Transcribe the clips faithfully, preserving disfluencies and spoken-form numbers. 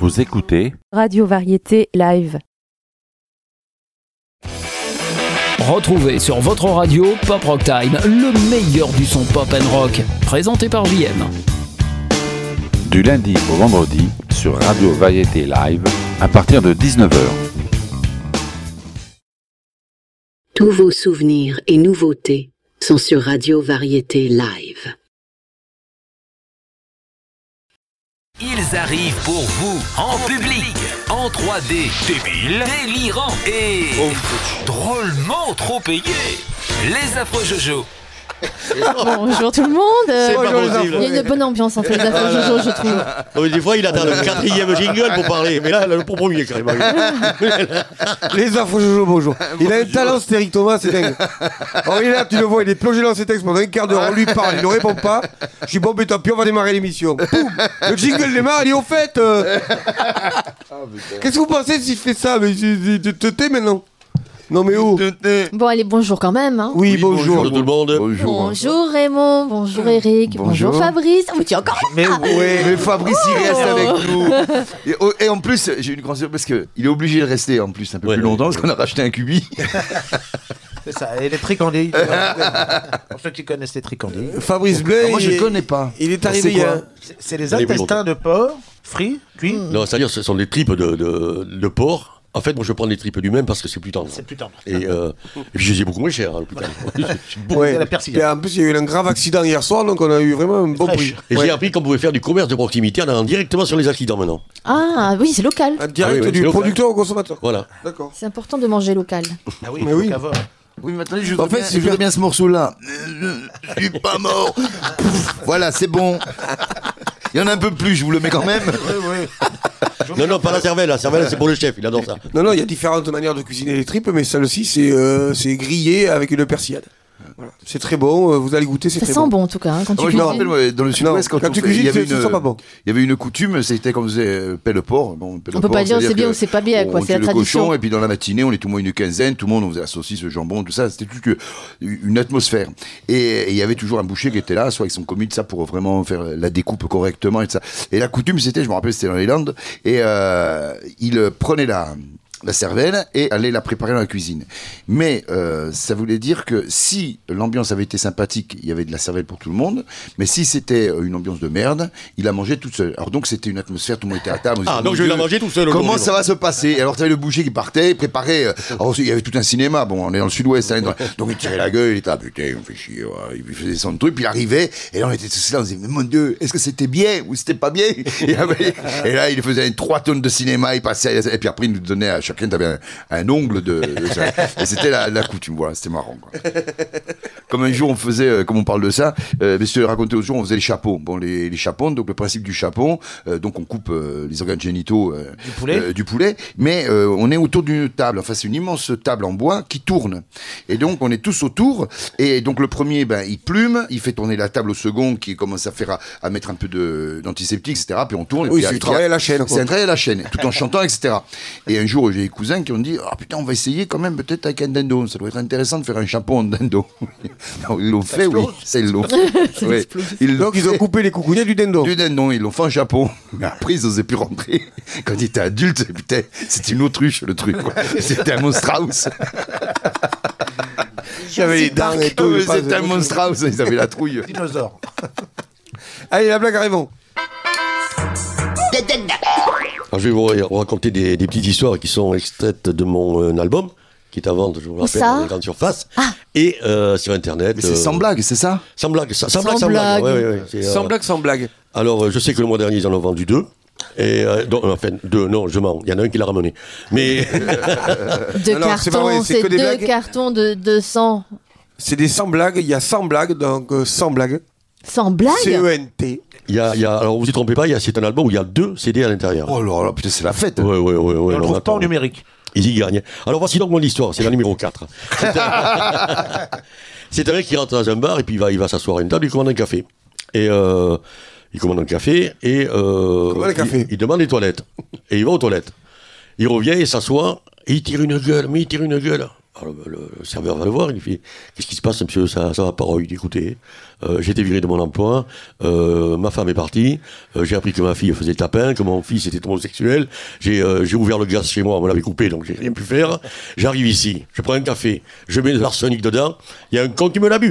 Vous écoutez Radio Variété Live. Retrouvez sur votre radio Pop Rock Time, le meilleur du son pop and rock, présenté par J M. du lundi au vendredi sur Radio Variété Live à partir de dix-neuf heures. Tous vos souvenirs et nouveautés sont sur Radio Variété Live. Ils arrivent pour vous, en public, en trois D, débile, délirant et drôlement trop payé. Les affreux Jojo. Bonjour tout le monde. C'est pas possible. Il y a une bonne ambiance entre les affaires Jojo, je trouve. Oh, des fois, il attend le quatrième jingle pour parler, mais là, le premier, quand même. Les infos Jojo, bonjour. Il a un talent, ce Eric Thomas, c'est dingue. Alors, il est là, tu le vois, il est plongé dans ses textes pendant un quart d'heure, on lui parle, il ne répond pas. Je dis, bon, mais tant pis, on va démarrer l'émission. Boum, le jingle démarre, il est au fait. Euh... Qu'est-ce que vous pensez s'il fait ça? Mais tu te tais maintenant. Non mais où? Bon allez, bonjour quand même. Hein. Oui, oui, bonjour. Bonjour tout le monde. Bonjour, bonjour Raymond, bonjour Eric, bonjour, bonjour Fabrice. Oh, mais tu es encore mais, ah. ouais, mais Fabrice il reste avec nous. Et, oh, et en plus, j'ai une grande surprise parce qu'il est obligé de rester en plus un peu ouais, plus longtemps parce qu'on a racheté un cubi. C'est ça, et les tricandis. Pour ceux qui connaissent les tricandis. Fabrice Blais. Moi je ne connais pas. Il est arrivé il y a. C'est les intestins de porc, frits, cuits. Mmh. Non, c'est-à-dire ce sont des tripes de, de, de porc. En fait, moi, je prends les tripes du même parce que c'est plus tendre. C'est plus tendre. Et, euh, et puis, je les ai beaucoup moins cher, hein, le plus tendre. Ouais. Et en plus, il y a eu un grave accident hier soir, donc on a eu vraiment un bon prix. Et ouais. j'ai appris qu'on pouvait faire du commerce de proximité en allant directement sur les accidents maintenant. Ah oui, c'est local. Ah, direct ah, oui, oui, du producteur local au consommateur. Voilà. D'accord. C'est important de manger local. Ah oui, mais oui. Oui, mais attendez, je voudrais, en fait, bien, je voudrais bien ce morceau-là. Je suis pas mort. Voilà, c'est bon. Il y en a un peu plus, je vous le mets quand même. Oui, oui. Non, non, pas la cervelle. La cervelle, c'est pour le chef, il adore ça. Non, non, il y a différentes manières de cuisiner les tripes, mais celle-ci, c'est euh, grillé avec une persillade. Voilà. C'est très bon, vous allez goûter, c'est ça très sent bon. bon en tout cas. Hein, quand moi, tu je me rappelle, moi, dans le sud-ouest, quand, quand tu fait, cuisines, il y avait une, une, pas bon. il y avait une coutume, c'était quand on faisait pelle porc. Bon, on peut pas dire c'est bien ou c'est pas bien, quoi. C'est la tradition. Cochon, et puis dans la matinée, on était au moins une quinzaine, tout le monde, on faisait la saucisse, le jambon, tout ça. C'était toute une atmosphère. Et il y avait toujours un boucher qui était là, soit avec son commis, ça pour vraiment faire la découpe correctement et ça. Et la coutume, c'était, je me rappelle, c'était dans les Landes, et euh, il prenait la la cervelle et aller la préparer dans la cuisine. Mais euh, ça voulait dire que si l'ambiance avait été sympathique, il y avait de la cervelle pour tout le monde, mais si c'était une ambiance de merde, il la mangeait toute seule. Alors donc c'était une atmosphère, tout le monde était à table. Ah donc je vais la manger tout seul. Comment ça va se passer? Et alors tu avais le boucher qui partait, préparait. Alors il y avait tout un cinéma, bon on est dans le sud-ouest, hein, donc il tirait la gueule, il était ah putain, on fait chier, ouais. Il faisait son truc, puis il arrivait, et là on était tous là, on se disait mais mon Dieu, est-ce que c'était bien ou c'était pas bien? et, après, et là il faisait trois tonnes de cinéma, il passait, et puis après il nous donnait à chacun t'avais un, un ongle de, de et c'était la, la coutume, voilà, c'était marrant quoi. Comme un jour on faisait, euh, comme on parle de ça, euh, je te racontais autre jour, on faisait les chapeaux. Bon, les, les chapons, donc le principe du chapon, euh, donc on coupe euh, les organes génitaux euh, du poulet, euh, du poulet mais euh, on est autour d'une table, enfin c'est une immense table en bois qui tourne. Et donc on est tous autour, et donc le premier, ben il plume, il fait tourner la table au second, qui commence à faire à, à mettre un peu de d'antiseptique, et cetera. Puis on tourne. Oui, et c'est un travail à la chaîne. C'est un travail à la chaîne, tout en chantant, et cetera. Et un jour j'ai des cousins qui ont dit ah oh, putain on va essayer quand même peut-être avec un dindon, ça doit être intéressant de faire un chapon en dindon. Ils l'ont fait, oui, c'est l'eau. Ouais. Ils donc ils ont coupé les coucounets du dindon. Du dindon, ils l'ont fait en Japon. Mais après ils n'osaient plus rentrer. Quand ils étaient adultes, putain, c'était une autruche le truc. Quoi. C'était un Monstrauss. J'avais les dents et tout. C'était un Monstrauss, ils avaient la trouille. Dinosaure. Allez, la blague arrive. Alors, je vais vous raconter des, des petites histoires qui sont extraites de mon euh, album, qui est à vendre, je vous rappelle, dans la grande surface, ah. et euh, sur Internet. Mais c'est euh, sans blague, c'est ça? Sans blague, sans, sans, sans blague, sans blague. Ouais, ouais, ouais, c'est, sans euh, blague, sans blague. Alors, euh, je sais que le mois dernier, ils en ont vendu deux. Et euh, donc, enfin, deux, non, je mens, il y en a un qui l'a ramené. Mais. deux non, non, cartons, c'est, pas vrai, c'est, c'est que des deux blagues. cartons de, de cent. C'est des sans blagues, il y a cent blagues, donc euh, sans blagues. Sans blague? C E N T. Il y a, il y a, alors, vous y trompez pas, il y a, c'est un album où il y a deux C D à l'intérieur. Oh là là, putain, c'est la fête. Ouais, ouais, ouais. ouais on non, le trouve attends, pas en numérique. Ils y gagnent. Alors voici donc mon histoire, c'est la numéro quatre. C'est un... c'est un mec qui rentre dans un bar et puis il va, il va s'asseoir à une table, il commande un café. Et euh, il commande un café et euh, Comment le café il, il demande les toilettes. Et il va aux toilettes. Il revient, il s'assoit et il tire une gueule, mais il tire une gueule. Alors, le, le serveur va le voir, il lui fait « Qu'est-ce qui se passe, monsieur, ça, ça va pas ?» Il dit « Écoutez, euh, j'ai été viré de mon emploi, euh, ma femme est partie, euh, j'ai appris que ma fille faisait tapin, que mon fils était homosexuel, j'ai, euh, j'ai ouvert le gaz chez moi, on me l'avait coupé, donc j'ai rien pu faire. J'arrive ici, je prends un café, je mets de l'arsenic dedans, il y a un con qui me l'a bu. »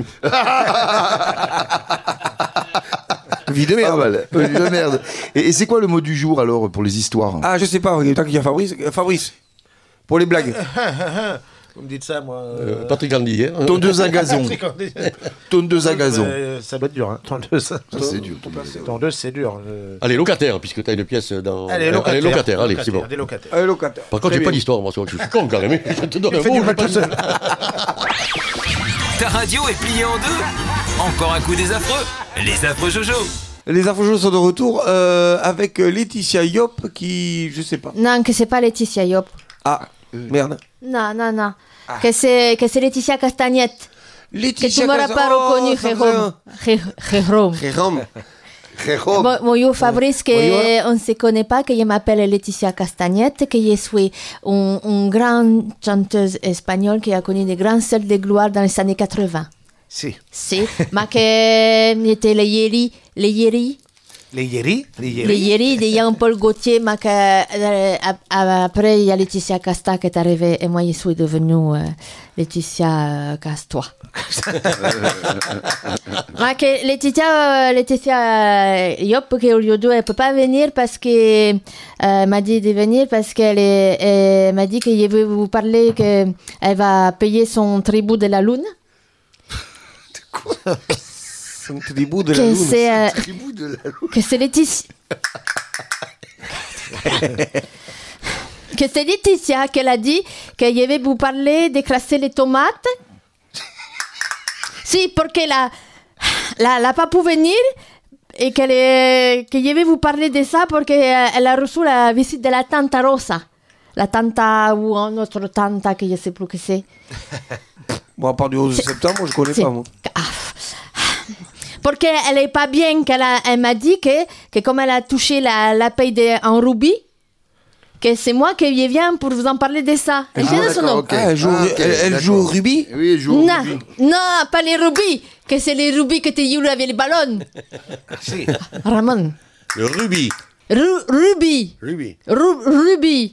Vie de merde. Ah, bah, vie de merde. Et, et c'est quoi le mot du jour alors pour les histoires? Ah, je sais pas, tant qu'il y a Fabrice. Fabrice, pour les blagues. Vous me dites ça, moi. Euh, Patrick Andy, hein. Tondeuse à gazon. Tondeuse à gazon. Euh, ça doit être dur, hein. Tondeuse. Ça, c'est dur. Tondeuse, c'est dur. Euh... Allez, locataire, puisque tu as une pièce dans. Allez, locataire. Allez, locataire, allez, c'est bon. Allez, locataire. Allez, locataire. Par contre, j'ai pas d'histoire, moi, je suis con quand même. Je te donne un mot, pas seul. Ta radio est pliée en deux. Encore un coup des affreux. Les affreux Jojo. Les infos sont de retour euh, avec Laetitia Yop qui, je sais pas. Non, que c'est pas Laetitia Yop. Ah, merde. Non, non, non. Ah. Que c'est que c'est Laetitia Castagnette. Laetitia que tu m'auras pas oh, reconnu, Jérôme. Jérôme. Jérôme. Jérôme. Bon, bon, yo, Fabrice, que on ne se connaît pas, que je m'appelle Laetitia Castagnette, que je suis une, une grande chanteuse espagnole qui a connu des grands salles de gloire dans les années quatre-vingts. Si. Si, ma que j'étais les Yeri, les Yeri. Les Yeri, les Yeri. Les Yeri de Jean-Paul Gaultier, ma que euh, après il y a Laetitia Casta qui est arrivée et moi je suis devenue euh, Laetitia euh, Castois. Ma que Laetitia, Laetitia Yop qui aujourd'hui elle peut pas venir parce que euh, m'a dit de venir parce qu'elle est, elle m'a dit que je vais vous parler que elle va payer son tribut de la lune. Son tribut de la que lune. C'est, euh, Tribut de la lune. que c'est Laetitia. que c'est Laetitia qu'elle a dit que je vais vous parler d'écraser les tomates. Si, parce qu'elle a, la, la pas pu venir et qu'elle est, que je vais vous parler de ça parce qu'elle a reçu la visite de la tante Rosa. La tante ou une autre tante que je ne sais plus que c'est. Bon, à part du onze septembre, je connais c'est, pas, moi. Ah, parce qu'elle n'est pas bien, qu'elle a, elle m'a dit que, que comme elle a touché la, la paye de, en rubis, que c'est moi qui viens pour vous en parler de ça. Elle, ah, son nom. Okay. Ah, elle joue, ah, okay, elle, elle joue au rubis? Oui, elle joue au non, rubis. Non, pas les rubis, que c'est les rubis que tu joues avec les ballons. Si. Ramon. Le rubis. Ru, rubis. Rubis. Ru, rubis.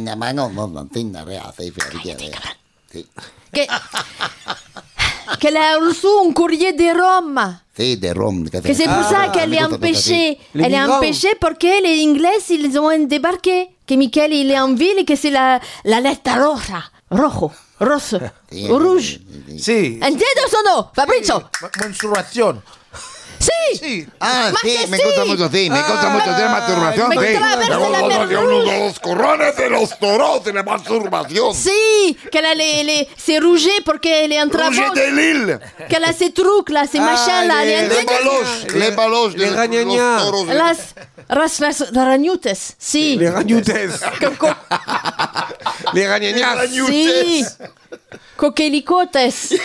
Que, qu'elle a reçu un courrier de Rome. Sí, de Rome. Que c'est pour ah, ça qu'elle est empêchée. Elle est empêchée parce que les Anglais, ils ont débarqué. Que Michael, il est en ville et que c'est la, la lettre roja. Rojo. Rosso. Rouge. Si. Entiendo son nom, Fabrizio. Mensurazione. Sí. Sí. Ah, Ma sí, que me sí. gusta mucho, sí, me gusta mucho de masturbación. Me sí. traversa la mer rouge. de los corrones de los toros de la masturbación. Si, qu'elle a les, les, c'est rouge parce qu'elle est en travaux. Rouge de Lille. Qu'elle a ces trucs là, ces ah, machins là. Les, les baloches, les baloches de les ragnagnas. los toros. Las, ras, ras, ragnutes, si. Les ragnutes. Les ragnagnas. Si. Coquelicotes.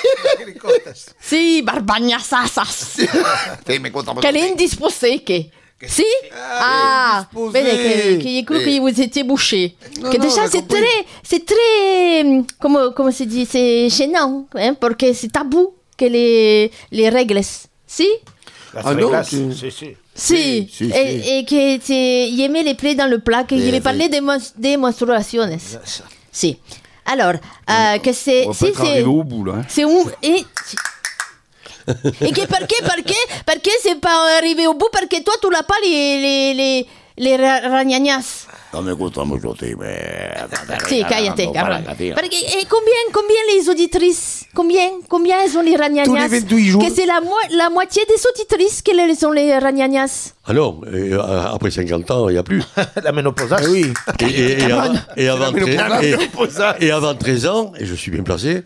Si, barbagnasasas. Sí, me gusta mucho. Qu'elle est indisposée, que. Si? Ah, vede que, que j'ai cru que vous étiez bouché. Que non, déjà, c'est très, c'est très, comment, comment se dit, c'est gênant, hein, parce que c'est tabou que les, les règles. Si? Ah non, si, si. Si, si, si. Et, et que tu y aimais les plaies dans le plat, que je vais parler des, des menstruations. Si. Alors, euh, que c'est... On va si, pas c'est au bout, là. Hein. C'est où et, et que, par que, par que, parce que c'est pas arrivé au bout, parce que toi, tu n'as pas les, les, les, les ragnagnas. No me gusta mucho, sí, mais... Si, cállate, cabrón. Parce que, et combien, combien les auditrices, combien, combien elles ont les ragnagnas? Tous les vingt-huit jours. Que c'est la, mo- la moitié des auditrices qu'elles ont les ragnagnas. Ah non, et, euh, après cinquante ans, il n'y a plus. La ménopause. Ah oui. Et, et, et, avant, et, avant treize, et, et avant treize ans, et je suis bien placé,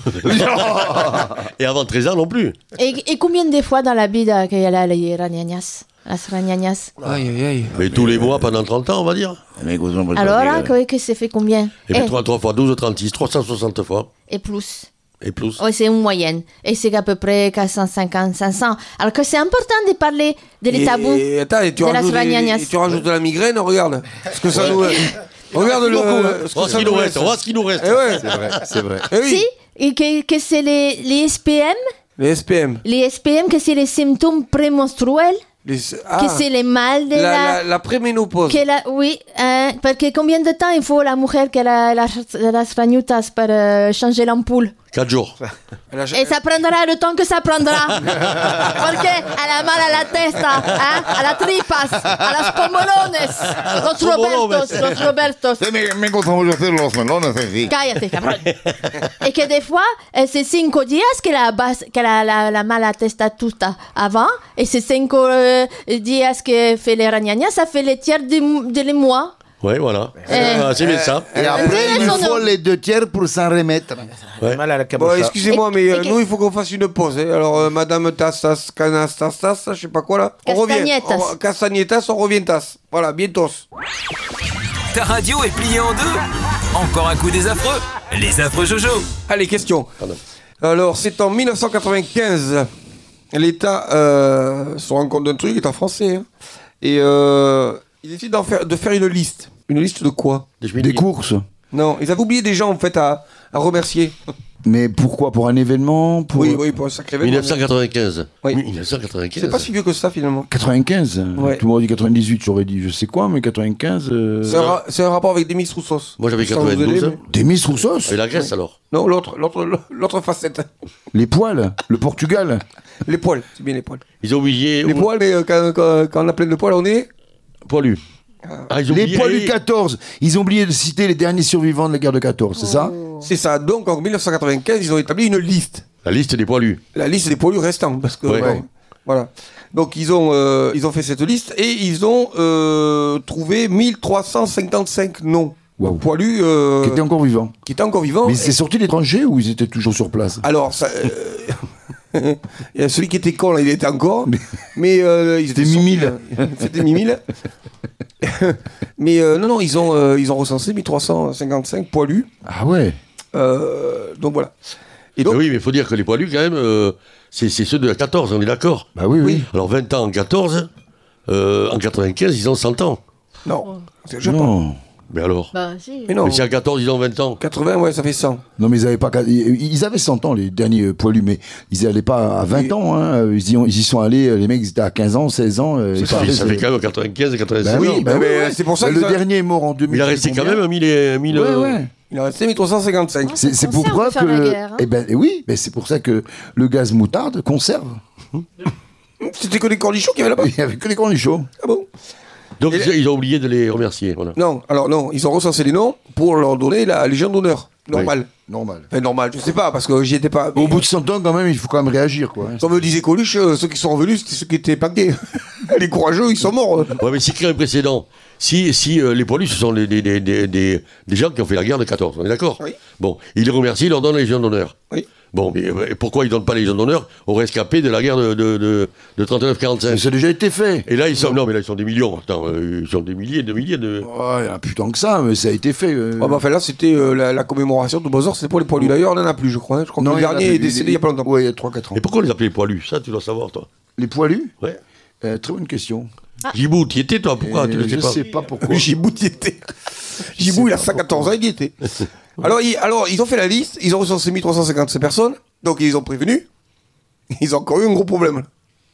et avant treize ans non plus. Et, et combien de fois dans la vie qu'il y a les ragnagnas? Las ragnagnas. Aïe, aïe, aïe. Mais tous les mois pendant trente ans, on va dire. Alors là, que, que c'est fait combien? Et bien trente-trois fois douze, trente-six, trois cent soixante fois. Et plus. Et plus. Oui, c'est une moyenne. Et c'est à peu près quatre cent cinquante, cinq cents. Alors que c'est important de parler de les tabous. Et, attends, et tu, de rajoutes, las et, et tu rajoutes de la migraine, regarde. Parce que ça nous... Regarde le. On euh, voit ce qu'il nous reste, on voit ce qu'il nous reste. Eh ouais. C'est vrai, c'est vrai. Eh oui. Si, et que, que c'est les, les S P M, Les S P M. les S P M, que c'est les symptômes prémenstruels, Les... que Ah. c'est les mal de La, la... la, la préménopause. que la- oui, hein, parce que combien de temps il faut la mujer que la, la, las rañutas pour euh, changer l'ampoule? quatre jours. Elle a- Et ça prendra le temps que ça prendra. Parce qu'elle a mal à la testa, hein, à la tripas, a las pomolones, los Robertos, los Robertos. Me, me gustan mucho hacer los melones, sí. Cállate, cabrón. Et que des fois, eh, c'est cinco días que la, bas- que la, la, la mala testa tuta avant, et c'est cinco euh, días que fait les ragnagnas, ça fait les tiers de, de les mois. Ouais, voilà. Eh. Ah, c'est bien ça. Et après, il son faut nom. les deux tiers pour s'en remettre. Ouais. Mal à la Bon, cabocha. excusez-moi, Et- mais euh, et que- nous, il faut qu'on fasse une pause. hein. Alors, euh, Madame Tassas, Canastastas, je sais pas quoi là. On revient. Castagnetas. On- Castagnetas, on revient tas. Voilà, bientôt. Ta radio est pliée en deux. Encore un coup des affreux. Les affreux Jojo. Allez, question. Pardon. Alors, c'est en mille neuf cent quatre-vingt-quinze. L'État euh, se rend compte d'un truc, l'État français. hein. Et euh, il décide d'en faire, de faire une liste. Une liste de quoi? Des courses. Non, ils avaient oublié des gens en fait à, à remercier. Mais pourquoi? Pour un événement pour... Oui, oui, pour un sacré événement. mille neuf cent quatre-vingt-quinze. Oui. mille neuf cent quatre-vingt-quinze. C'est pas si vieux que ça finalement. quatre-vingt-quinze. Ouais. Tout le monde dit quatre-vingt-dix-huit, j'aurais dit je sais quoi, mais quatre-vingt-quinze. euh, C'est un, ra- c'est un rapport avec Demis Roussos. Moi, j'avais Sans vous quatre-vingt-douze. aider, Des Miss Roussos. Et la Grèce alors. mais- Non, l'autre, l'autre, l'autre facette. Les poils. Le Portugal. Les poils, c'est bien les poils. Ils ont oublié. Les poils, mais euh, quand, quand- quand on a plein de poils, on est. Poilus. Ah, ils ont Les oublié- poilus quatorze. Ils ont oublié de citer les derniers survivants de la guerre de quatorze, c'est ça? C'est ça. Donc en mille neuf cent quatre-vingt-quinze, ils ont établi une liste. La liste des poilus. La liste des poilus restants. Parce que, Ouais. bon, Ouais. voilà. Donc ils ont, euh, ils ont fait cette liste et ils ont euh, trouvé mille trois cent cinquante-cinq noms. Waouh. Poilus euh, Qui étaient encore vivants. qui étaient encore vivants. Mais Et- c'est sorti de l'étranger ou ils étaient toujours sur place? Alors, ça, euh, il y a celui qui était con, là, il était encore. Mais euh, ils étaient C'était sortis, Mimile. là. C'était Mimile. Mais euh, non, non, ils ont, euh, ils ont recensé mille trois cent cinquante-cinq poilus. Ah ouais. Euh, donc voilà. Et donc, oui, mais il faut dire que les poilus, quand même, euh, c'est c'est ceux de la quatorze, on est d'accord. Bah oui, oui. Alors vingt ans en quatorze, euh, en quatre-vingt-quinze, ils ont cent ans. non, c'est déjà pas. Non. Mais alors Bah, si. Mais non, Mais si à quatorze, ils ont vingt ans. quatre-vingts, ouais, ça fait cent. Non, mais ils avaient pas. Ils ils avaient cent ans, les derniers euh, poilus, mais ils n'allaient pas à vingt Oui. ans. Hein. Ils, y ont- ils y sont allés, les mecs, ils étaient à quinze ans, seize ans. euh, ils Ça, partaient, fait, ça c'est- fait quand même quatre-vingt-quinze et quatre-vingt-seize Bah oui, ans. bah bah, oui, mais ouais. c'est pour ça Bah, qu'ils le ont- dernier est mort en deux mille. Il a resté quand même un mille et mille. Ouais, ouais. Il en restait mille trois cent cinquante-cinq. Ah, C'est ça c'est pour conserve preuve de faire la que. guerre, hein. Eh ben eh oui, mais c'est pour ça que le gaz moutarde conserve. C'était que les cornichons qu'il y avait là-bas. Il n'y avait que les cornichons. Ah bon? Donc Et ils, ils ont oublié de les remercier. Voilà. Non, alors non, ils ont recensé les noms pour leur donner la Légion d'honneur. Normal. Normal. Enfin, normal, je sais pas, parce que j'y étais pas. Au bout de cent ans, quand même, il faut quand même réagir, quoi. Si on me disait Coluche, euh, ceux qui sont revenus, c'était ceux qui étaient paqués. Les courageux, ils sont morts. Ouais, mais c'est un précédent. Si, si euh, les poilus, ce sont les, des, des, des, des, des gens qui ont fait la guerre de quatorze, on est d'accord? Oui. Bon, ils les remercient, ils leur donnent la Légion d'honneur. Oui. Bon, mais euh, pourquoi ils donnent pas la Légion d'honneur aux rescapés de la guerre de, de, de, de trente-neuf quarante-cinq? Mais ça a déjà été fait. Et là, ils sont. Non, mais là, ils sont des millions. Attends, euh, ils sont des milliers, de milliers de. Oh, il y en a plus tant que ça, mais ça a été fait. euh. Ah bah, enfin, là, c'était euh, la, la commémoration de Bozor, c'était pour les poilus. D'ailleurs, on n'en a plus, je crois. hein. Je crois que le il y en a dernier plus. est décédé il y a pas longtemps. Ouais, il y a trois quatre ans. Et pourquoi on les appelait les poilus? Ça, tu dois savoir, toi. Les poilus Ouais. Euh, Très bonne question. Gibou, tu y étais, toi? Pourquoi? Euh, Tu le sais je pas. sais pas pourquoi. Gibou, y était. Gibou, il a cent quatorze ans, il y était. Alors ils, alors, ils ont fait la liste, ils ont recensé mille trois cent cinquante-cinq personnes, donc ils ont prévenu. Ils ont encore eu un gros problème.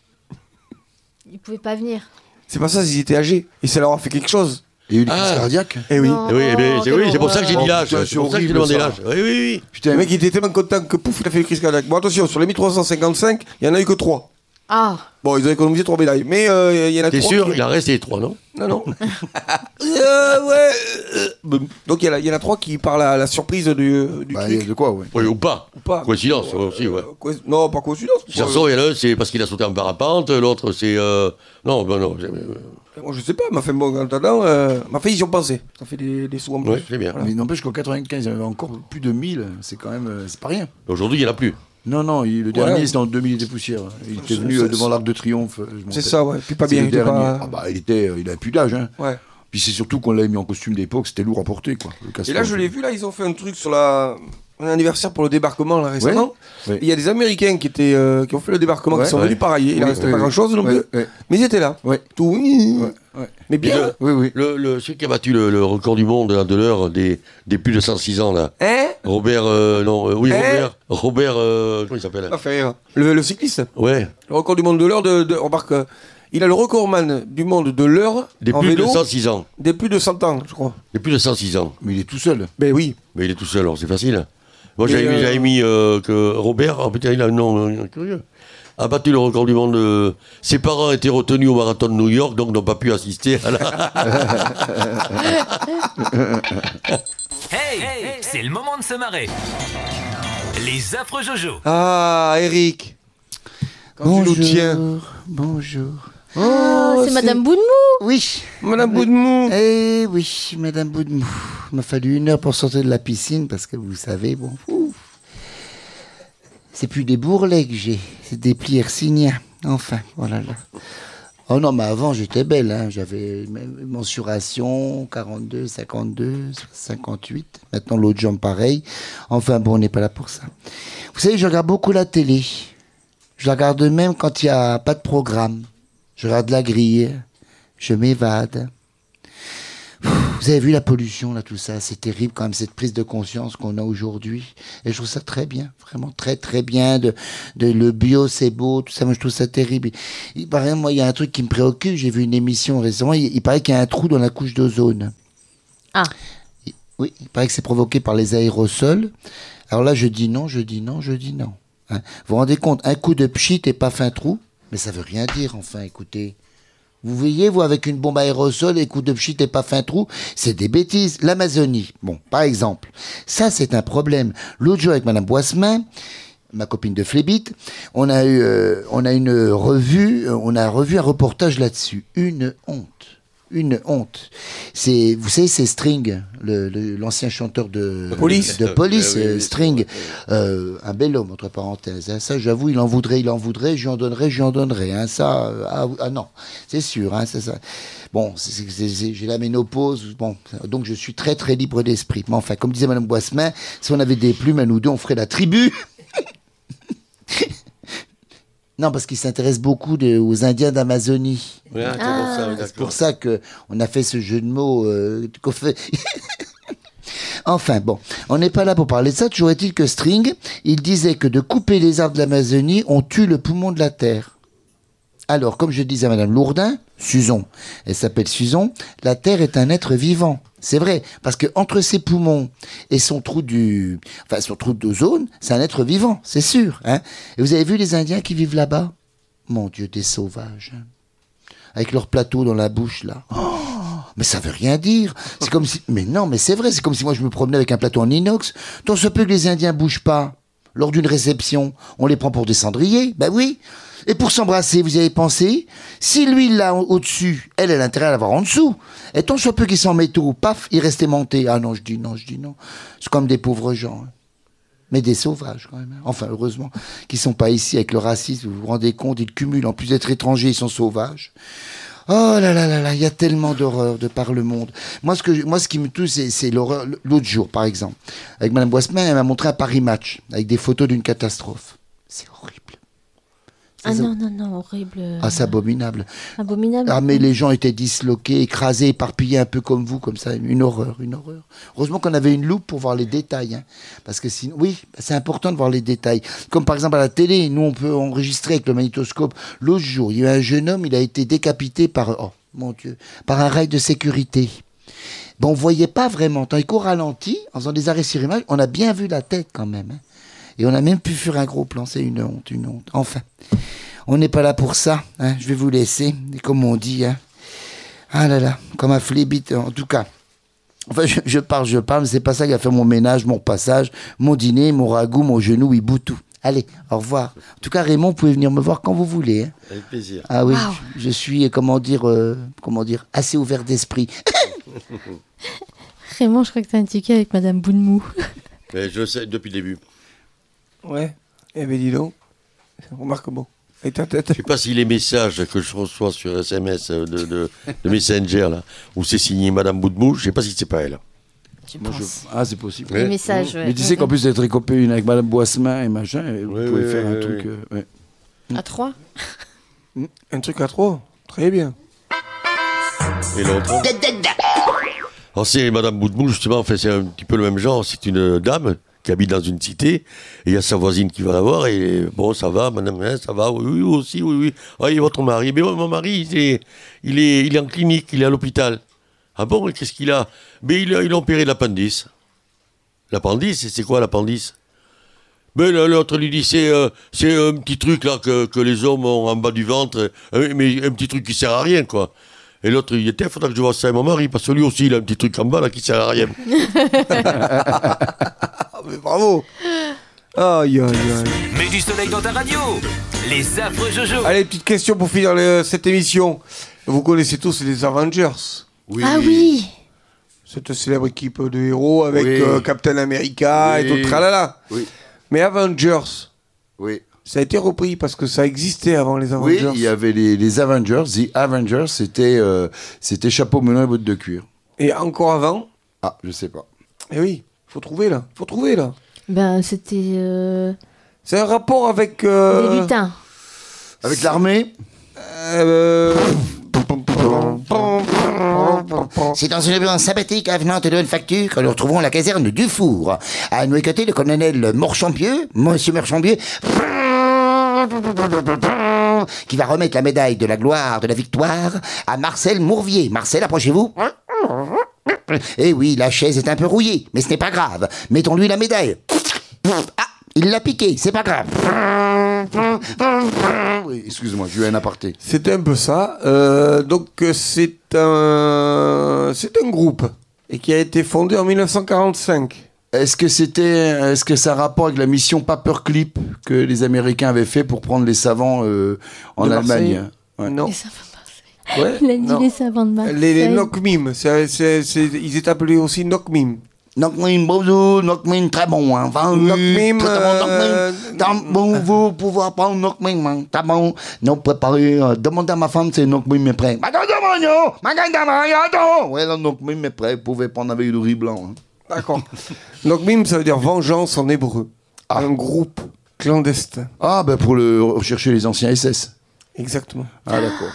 Ils pouvaient pas venir. C'est pas ça, ils étaient âgés. Et ça leur a fait quelque chose. Il y a eu des Ah. crises cardiaques. Eh oui. Non. Eh oui, eh ben, c'est quelle oui, c'est pour ça que j'ai dit horreur. l'âge. Oh, putain, C'est pour c'est ça que j'ai horrible, demandé ça. l'âge. Oui, oui, oui. Putain, Le mec, il était tellement content que pouf, il a fait une crise cardiaque. Bon, attention, sur les mille trois cent cinquante-cinq, il y en a eu que trois. Ah, Bon, ils ont économisé trois médailles. Mais euh, il y en a T'es trois. sûr? qui- Il en reste les trois, non? Non, non. Euh, ouais. euh, euh, Donc il y, en a- il y en a trois qui, par la, la surprise du, du bah, il y a truc. de quoi, ouais. Oui, ou pas. Ou pas. Coïncidence aussi, ouais. Euh, quoi- Non, pas coïncidence. Si ça sort, il y en a un, c'est parce qu'il a sauté en parapente, l'autre, c'est. euh, Non, ben non. c'est- euh, Moi, je sais pas, m'a fait bon en attendant. Euh... M'a fait, ils y ont pensé. Ça fait des, des sous en plus. Ouais, c'est bien. Mais n'empêche qu'en quatre-vingt-quinze, il y en avait encore plus de mille. C'est quand même. euh, C'est pas rien. Aujourd'hui, il n'y en a plus. Non, non, il- le dernier, Ouais. c'était en deux mille et des poussières. Il était C'est- venu c'est- euh, devant l'Arc de Triomphe. euh, je C'est montais. ça, ouais. Puis pas C'est bien, le il était dernier. pas. Ah bah, il était, euh, il a plus d'âge, hein. Ouais. Puis c'est surtout qu'on l'avait mis en costume d'époque, c'était lourd à porter, quoi. le Et casque. là, je l'ai vu, là, ils ont fait un truc sur la. un anniversaire pour le débarquement là récemment. Ouais. Ouais. Il y a des Américains qui, étaient, euh, qui ont fait le débarquement, Ouais. qui sont Ouais. venus pareil. Il ne Ouais. restait Ouais. pas grand-chose non Ouais. plus. Ouais. Mais ils étaient là. Ouais. Tout. Ouais. Ouais. Mais bien. Le, Oui, oui. le, le- celui qui a battu le, le record du monde là, de l'heure des, des plus de cent six ans, là. Hein Robert, euh, non, euh, oui, Hein Robert, Robert, euh, comment il s'appelle? Ça fait rire. Le, le cycliste. Ouais, Le record du monde de l'heure, de, de, remarque, euh, il a le recordman du monde de l'heure des en plus vélo de cent six ans. des plus de cent ans, je crois. Des plus de cent six ans. Mais il est tout seul. Ben oui. Mais il est tout seul, alors c'est facile. Moi, Mais, j'avais euh, j'avais mis euh, que Robert, oh, putain, il a un nom euh, curieux, a battu le record du monde. euh, Ses parents étaient retenus au marathon de New York, donc n'ont pas pu assister à la... Hey, hey, c'est le moment de se marrer. Les affreux Jojo. Ah, Eric. Quand tu nous tiens. Bonjour. Oh, c'est Madame Boudmou. Oui. Madame Boudmou. Eh oui, Madame Boudmou. Il m'a fallu une heure pour sortir de la piscine parce que vous savez, bon, ouf. C'est plus des bourrelets que j'ai, c'est des plis hercyniens. Enfin, voilà là. Oh non, mais avant j'étais belle, hein. J'avais une mensuration quarante-deux, cinquante-deux, cinquante-huit. Maintenant l'autre jambe pareil. Enfin bon, on n'est pas là pour ça. Vous savez, je regarde beaucoup la télé. Je la regarde même quand il n'y a pas de programme. Je regarde la grille, je m'évade. Vous avez vu la pollution, là, tout ça, c'est terrible quand même, cette prise de conscience qu'on a aujourd'hui. Et je trouve ça très bien, vraiment très très bien. De, de, le bio, c'est beau, tout ça, moi je trouve ça terrible. Il, il, par exemple, moi, il y a un truc qui me préoccupe, j'ai vu une émission récemment, il, il paraît qu'il y a un trou dans la couche d'ozone. Ah. Il, oui, il paraît que c'est provoqué par les aérosols. Alors là, je dis non, je dis non, je dis non. Hein. Vous vous rendez compte, un coup de pchit et paf un trou, mais ça veut rien dire, enfin, écoutez. Vous voyez, vous, avec une bombe aérosol et coup de pchit et paf un trou, c'est des bêtises. L'Amazonie, bon, par exemple, ça, c'est un problème. L'autre jour, avec Madame Boissemin, ma copine de Flébit, on a eu, euh, on a une revue, on a revu un reportage là-dessus. Une honte. Une honte. C'est, vous savez, c'est String, le, le, l'ancien chanteur de Police, de Police, oui, oui, euh, String, euh, un bel homme entre parenthèses. Hein. Ça, j'avoue, il en voudrait, il en voudrait, je lui en donnerais, je lui en donnerais. Hein. Ça, euh, ah, ah non, c'est sûr. Hein, c'est ça. Bon, c'est, c'est, c'est, j'ai la ménopause, bon, donc je suis très très libre d'esprit. Mais enfin, comme disait Madame Boissemin, si on avait des plumes à nous deux, on ferait la tribu. Non, parce qu'il s'intéresse beaucoup de, aux Indiens d'Amazonie. Ouais, c'est pour ça, oui, C'est d'accord. pour ça qu'on a fait ce jeu de mots euh, qu'on fait. Enfin, bon, on n'est pas là pour parler de ça. Toujours est-il que String, il disait que de couper les arbres de l'Amazonie, on tue le poumon de la Terre. Alors, comme je disais à Madame Lourdin, Suzon, elle s'appelle Suzon, la Terre est un être vivant. C'est vrai, parce que entre ses poumons et son trou du, enfin son trou d'ozone, c'est un être vivant, c'est sûr. Hein. Et vous avez vu les Indiens qui vivent là-bas? Mon Dieu, des sauvages, hein. Avec leur plateau dans la bouche là. Oh, mais ça veut rien dire. C'est comme si, mais non, mais c'est vrai, c'est comme si moi je me promenais avec un plateau en inox. Tant se peut que les Indiens bougent pas lors d'une réception, on les prend pour des cendriers. Ben oui. Et pour s'embrasser, vous y avez pensé? Si lui, il l'a au-dessus, elle, elle a intérêt à l'avoir en dessous. Et tant soit peu qu'ils sont métaux, paf, il restait monté. Ah non, je dis non, je dis non. C'est comme des pauvres gens. Hein. Mais des sauvages, quand même. Hein. Enfin, heureusement, qu'ils sont pas ici avec le racisme. Vous vous rendez compte, ils cumulent. En plus d'être étrangers, ils sont sauvages. Oh là là là là, il y a tellement d'horreur de par le monde. Moi, ce, que je, moi, ce qui me touche, c'est, c'est l'horreur. L'autre jour, par exemple, avec Madame Boissemin, elle m'a montré un Paris Match, avec des photos d'une catastrophe. C'est horrible. Ah non, non, non, horrible. Ah, c'est abominable. Abominable. Ah, mais les gens étaient disloqués, écrasés, éparpillés un peu comme vous, comme ça. Une horreur, une horreur. Heureusement qu'on avait une loupe pour voir les détails. Hein, parce que sinon, oui, c'est important de voir les détails. Comme par exemple à la télé, nous, on peut enregistrer avec le magnétoscope. L'autre jour, il y a eu un jeune homme, il a été décapité par, oh, mon Dieu, par un rail de sécurité. Bon, on voyait pas vraiment. Tant qu'au ralenti, en faisant des arrêts sur image, on a bien vu la tête quand même. Hein. Et on a même pu faire un gros plan. C'est une honte, une honte. Enfin, on n'est pas là pour ça. Hein. Je vais vous laisser. Et comme on dit, hein. Ah là là, comme un flébit. En tout cas, enfin, je, je parle, je parle, mais c'est pas ça qui a fait mon ménage, mon passage, mon dîner, mon ragoût, mon genou, il bout tout. Allez, au revoir. En tout cas, Raymond, vous pouvez venir me voir quand vous voulez. Hein. Avec plaisir. Ah oui, Wow. je, je suis, comment dire, euh, comment dire, assez ouvert d'esprit. Raymond, je crois que t'as un ticket avec Madame Boudmou. Mais je sais depuis le début. Ouais. Eh ben dis donc. Remarque bon. Et ta tête. Je sais pas si les messages que je reçois sur S M S de, de, de Messenger, là, où c'est signé Madame Boudmou, je sais pas si c'est pas elle. je Moi, je- pense. Ah, c'est possible. Les messages, ouais. Mais tu Ouais, sais qu'en ouais. plus d'être copain une avec Madame Boissemin et machin, vous Ouais, pouvez ouais, faire un ouais, truc. ouais. euh, ouais. À trois. Un truc à trois. Très bien. Et l'autre Alors c'est Madame Boutmoul, justement, en fait, c'est un petit peu le même genre. C'est une dame qui habite dans une cité, et il y a sa voisine qui va la voir, et bon, ça va, madame, hein, ça va, oui, oui, aussi, oui, oui. Ah, et votre mari? Mais mon mari, il est, il, est, il est en clinique, il est à l'hôpital. Ah bon, et qu'est-ce qu'il a? Mais il a, il a opéré l'appendice. L'appendice, c'est quoi l'appendice? Mais l'autre lui dit, c'est euh, c'est un petit truc là que, que les hommes ont en bas du ventre, euh, mais un petit truc qui sert à rien, quoi. Et l'autre, il était, il faudra que je vois ça à mon mari, parce que lui aussi, il a un petit truc en bas là qui sert à rien. Mais bravo. Aïe, aïe, aïe. Mets du soleil dans ta radio. Les affreux Jojo. Allez, petite question pour finir le- cette émission. Vous connaissez tous les Avengers. Oui. Ah oui. Cette célèbre équipe de héros avec Oui. euh, Captain America Oui. et tout le tralala. Oui. Mais Avengers, Oui. ça a été repris parce que ça existait avant les Oui, Avengers. il y avait les, les Avengers. The Avengers, c'était euh, c'était chapeau melon et bottes de cuir. Et encore avant. Ah, je sais pas. Eh oui, faut trouver là. Faut trouver là. Ben, c'était euh, C'est un rapport avec. euh, des lutins. Avec l'armée euh, C'est dans une ambiance sympathique avenante de bonne facture que nous retrouvons la caserne du Four. À nos côtés, le colonel Morchampieux, Monsieur Morchampieux, qui va remettre la médaille de la gloire, de la victoire, à Marcel Mourvier. Marcel, approchez-vous. Eh oui, la chaise est un peu rouillée, mais ce n'est pas grave. Mettons-lui la médaille. Ah, il l'a piqué, c'est pas grave. Oui, excuse-moi, j'ai eu un aparté. C'était un peu ça. Euh, donc euh, c'est un c'est un groupe et qui a été fondé en mille neuf cent quarante-cinq. Est-ce que c'était, est-ce que ça a rapport avec la mission Paperclip que les Américains avaient fait pour prendre les savants euh, en De Marseille Allemagne? Ouais. Non. Les savants de Marseille. Ouais, Il a dit non. les savants de Marseille. Les, les Knock-Mim, c'est, c'est, c'est, ils étaient appelés aussi Knock-Mim. Knock-Mim, bonjour, Knock-Mim, très bon, hein. Enfin, oui, Knock-Mim, très, très bon, euh, Knock-Mim. T'as- Bon, vous pouvez apprendre Knock-Mim, hein. T'as bon, non, préparé, euh, demandez à ma femme si Knock-Mim est prêt. Attends, demande, attends. Ouais, là, Knock-Mim est prêt, vous pouvez prendre avec du riz blanc. hein. D'accord. Knock-Mim, ça veut dire vengeance en hébreu. Un groupe clandestin. Ah, ben pour le rechercher les anciens S S. Exactement. Ah, d'accord.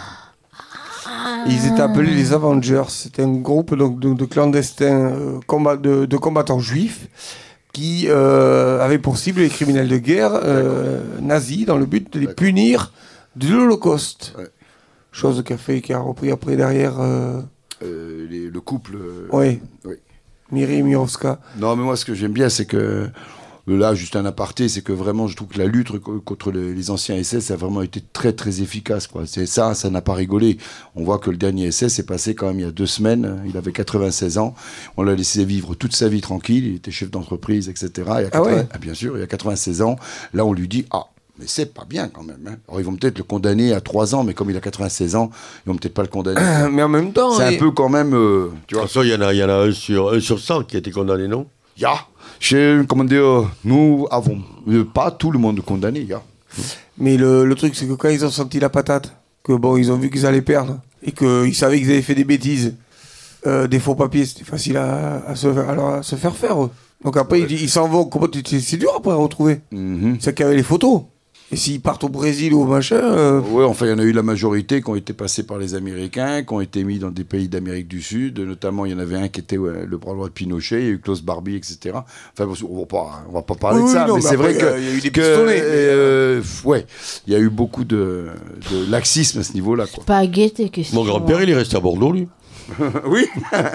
Ils étaient appelés les Avengers. C'était un groupe donc, de, de clandestins euh, combat, de, de combattants juifs qui euh, avaient pour cible les criminels de guerre euh, nazis dans le but de les punir de l'Holocauste. Ouais. Chose qu'a fait, qui a repris après derrière. Euh, Euh, les- le couple. euh, oui. oui. Miri Mirovska. Non, mais moi, ce que j'aime bien, c'est que. Là, juste un aparté, c'est que vraiment, je trouve que la lutte co- contre le- les anciens S S a vraiment été très, très efficace, quoi. C'est ça, ça n'a pas rigolé. On voit que le dernier S S est passé quand même il y a deux semaines. Il avait quatre-vingt-seize ans. On l'a laissé vivre toute sa vie tranquille. Il était chef d'entreprise, et cetera. Il y a Ah ouais. quatre-vingts ah, bien sûr, il y a quatre-vingt-seize ans. Là, on lui dit, ah, mais c'est pas bien quand même. Hein. Alors, ils vont peut-être le condamner à trois ans, mais comme il a quatre-vingt-seize ans, ils vont peut-être pas le condamner. Mais en même temps. C'est un et- peu quand même, euh, tu De vois. toute façon, il y en a, il y en a un sur, un sur cent qui a été condamné, non? Ya, chez, comment dire, nous avons euh, pas tout le monde condamné, ya. Mais le, le truc, c'est que quand ils ont senti la patate, que bon, ils ont vu qu'ils allaient perdre, et qu'ils savaient qu'ils avaient fait des bêtises, euh, des faux papiers, c'était facile à, à, se, alors, à se faire faire, eux. Donc après, ils, ils s'en vont. Comment tu- c'est c'est dur après à retrouver. Mhm. C'est qu'il y avait les photos. Et s'ils partent au Brésil ou au machin. euh, Ouais, enfin, il y en a eu la majorité qui ont été passés par les Américains, qui ont été mis dans des pays d'Amérique du Sud. Notamment, il y en avait un qui était ouais, le bras droit de Pinochet, il y a eu Klaus Barbie, et cetera. Enfin, bon, on va pas, on va pas parler Oui, de ça, oui, non, mais mais c'est vrai après, que. euh, il y a eu des que, pistolets. euh, ouais, il y a eu beaucoup de, de laxisme à ce niveau-là, quoi. Pas guetter que Mon grand-père, il est resté à Bordeaux, lui. Oui.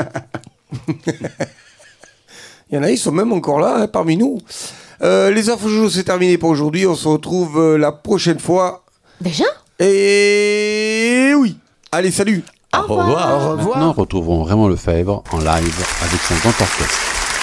Il y en a, ils sont même encore là, hein, parmi nous. Euh, les infos Jojo, c'est terminé pour aujourd'hui. On se retrouve euh, la prochaine fois. Déjà? Et oui. Allez, salut. Au revoir. Maintenant, retrouvons Raymond Lefebvre en live avec son grand orchestre.